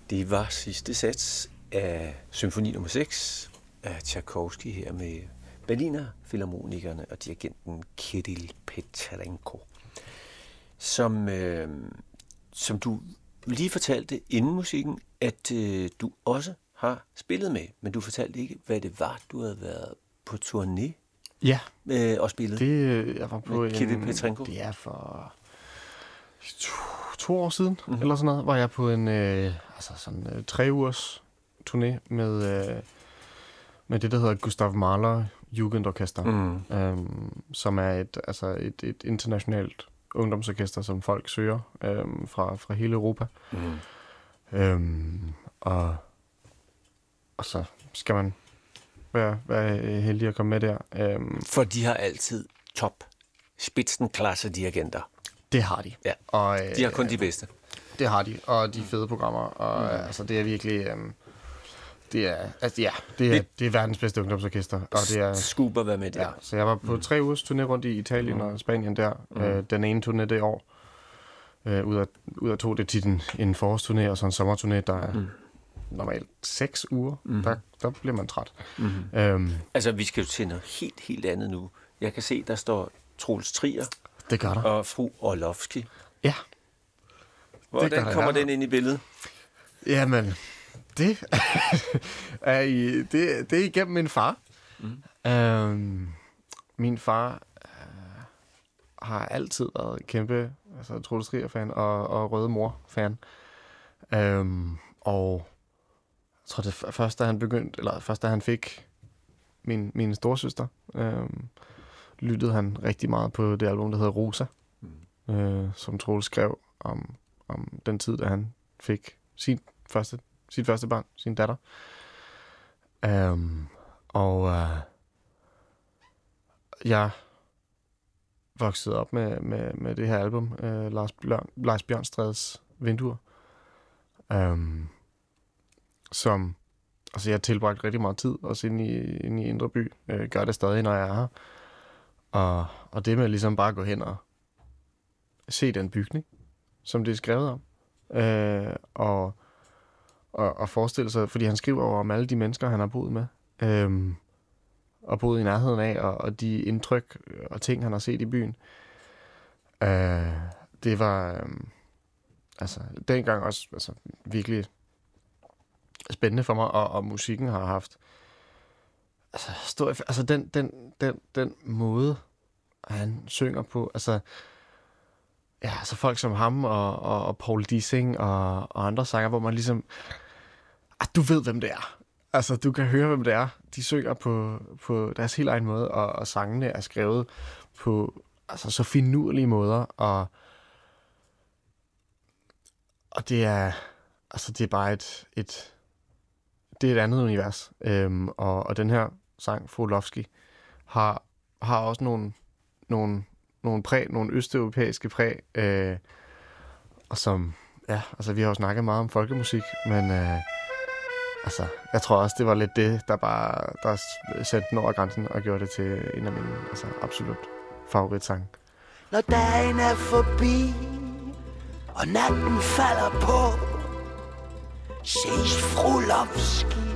Det var sidste sats af symfoni nummer 6 af Tchaikovsky her med Berliner Filharmonikerne og dirigenten Kirill Petrenko. Som du lige fortalte inden musikken, at du også har spillet med, men du fortalte ikke, hvad det var, du havde været på turné og spillet. Jeg var på Kirill Petrenko. Det er for 2 år siden, eller sådan noget, var jeg på en 3 ugers turné med det, der hedder Gustav Mahler Jugendorchester, som er et internationalt ungdomsorkester, som folk søger fra hele Europa. Og så skal man være heldig at komme med der. For de har altid top spidsenklasse dirigenter. Det har de. Ja. Og, de har kun de bedste. Det har de, og de fede programmer. Og det er virkelig... Det er verdens bedste ungdomsorkester. Og det er skub at være med der. Ja, så jeg var på 3 ugers turné rundt i Italien og Spanien der. Den ene turné det år. Ud af 2, det er tit en forårsturné og så en sommerturné, der er normalt 6 uger. Der bliver man træt. Altså, vi skal jo til noget helt andet nu. Jeg kan se, der står Troels Trier. Det gør der. Og fru Orlowski. Ja. Hvordan kommer den ind i billedet? Jamen, det er igennem min far. Min far har altid været kæmpe Troels Trier-fan og Røde Mor-fan. Og jeg tror, det først da han fik min storesøster, lyttede han rigtig meget på det album, der hedder Rosa, som Troels skrev om den tid, da han fik sit første barn, sin datter. Jeg voksede op med det her album, Lars Bjørnstræds Vinduer, som jeg tilbragte rigtig meget tid også inde i Indre By. Gør det stadig, når jeg er her. Og det med ligesom bare at gå hen og se den bygning, som det er skrevet om. Og forestille sig, fordi han skriver om alle de mennesker, han har boet med. Og boet i nærheden af, og de indtryk og ting, han har set i byen. Det var dengang også virkelig spændende for mig, og musikken har haft den måde, han synger på, folk som ham og Paul Dissing og andre sanger, hvor man ligesom, du ved, hvem det er. Du kan høre, hvem det er. De synger på deres helt egen måde, og sangene er skrevet på så finurlige måder, og det er bare et andet univers. Og den her sang, Fru Orlowski, har også nogle østeuropæiske præg, og som, vi har jo snakket meget om folkemusik, men jeg tror også, det var lidt det, der sendte den over grænsen og gjorde det til en af mine absolut favoritsange. Når dagen er forbi, og natten falder på, ses Fru Orlowski